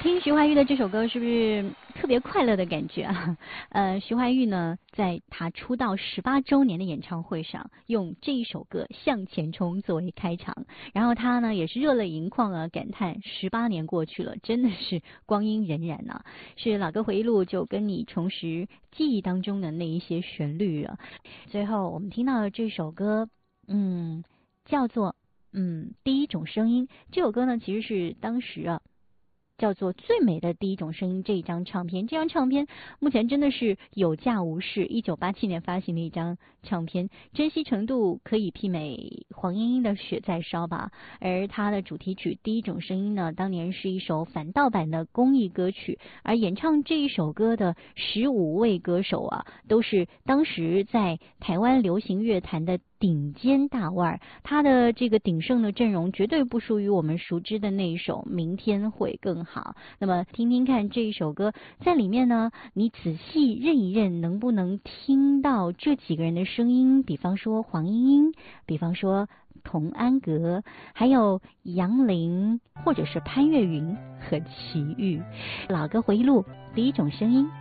听徐怀钰的这首歌是不是特别快乐的感觉啊？徐怀钰呢，在他出道18周年的演唱会上，用这一首歌《向前冲》作为开场，然后他呢也是热泪盈眶啊，感叹18年过去了，真的是光阴荏苒啊！是老歌回忆录，就跟你重拾记忆当中的那一些旋律啊。最后我们听到的这首歌，叫做第一种声音。这首歌呢，其实是当时啊，叫做最美的第一种声音这一张唱片。这张唱片目前真的是有价无市，1987年发行的一张唱片，珍惜程度可以媲美黄莺莺的雪在烧吧。而它的主题曲第一种声音呢，当年是一首反盗版的公益歌曲，而演唱这一首歌的15位歌手啊，都是当时在台湾流行乐坛的顶尖大腕，他的这个鼎盛的阵容绝对不输于我们熟知的那一首《明天会更好》。那么听听看这一首歌，在里面呢，你仔细认一认，能不能听到这几个人的声音？比方说黄莺莺，比方说童安格，还有杨林，或者是潘越云和齐豫。老歌回忆录，第一种声音。